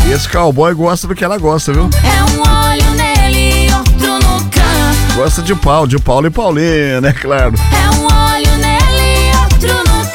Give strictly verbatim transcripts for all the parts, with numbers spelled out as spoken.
E esse cowboy gosta do que ela gosta, viu? É um olho nele e outro no cão. Gosta de pau, de Paulo e Paulinha, né? Claro. É um olho nele e outro no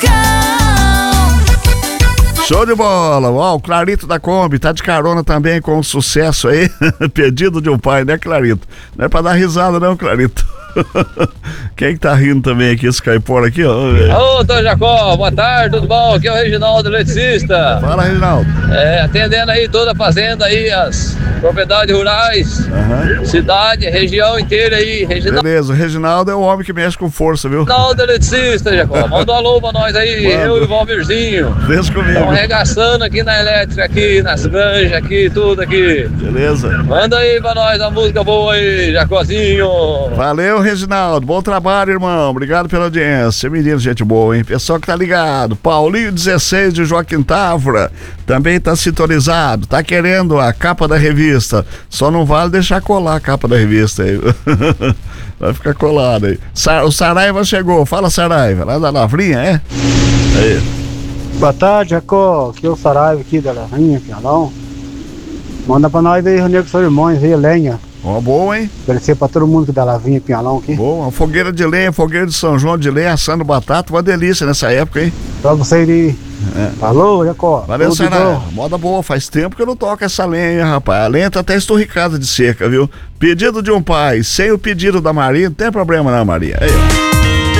cão. Show de bola. Ó, o Clarito da Kombi tá de carona também com sucesso aí. Pedido de um pai, né, Clarito? Não é pra dar risada não, Clarito. Quem que tá rindo também aqui, esse caipora aqui, ó? Ô, Dom Jacó, boa tarde, tudo bom? Aqui é o Reginaldo, eletricista. Fala, Reginaldo. É, atendendo aí toda a fazenda aí, as propriedades rurais, Uhum. cidade, região inteira aí. Reginaldo, Beleza, o Reginaldo é o homem que mexe com força, viu? Reginaldo eletricista, Jacó. Manda um alô pra nós aí, Manda. eu e o Valmirzinho. Deixa comigo. Estamos arregaçando aqui na elétrica, aqui, nas granjas, aqui, tudo aqui. Beleza. Manda aí pra nós a música boa aí, Jacózinho. Valeu, Reginaldo. Bom trabalho, irmão. Obrigado pela audiência. Menino, gente boa, hein? Pessoal que tá ligado. Paulinho dezesseis de Joaquim Távora também tá sintonizado. Tá querendo a capa da revista. Só não vale deixar colar a capa da revista aí. Vai ficar colado aí. Sa- o Saraiva chegou. Fala, Saraiva. Lá da Lavrinha, é? Aí. Boa tarde, Jacó. Aqui é o Saraiva aqui da Lavrinha, Pialão. Manda pra nós aí, Nego Solimões aí, lenha. Uma boa, hein? Oferecer pra todo mundo que da Lavrinha, Pinhalão aqui. Boa. Uma fogueira de lenha, fogueira de São João de lenha, assando batata. Uma delícia nessa época, hein? Pra você aí. É. Alô, Jacó. Valeu, Tudo Saraiva. bom? Moda boa, faz tempo que eu não toco essa lenha, rapaz. A lenha tá até esturricada de seca, viu? Pedido de um pai, sem o pedido da Maria, não tem problema não, Maria. Aí, ó.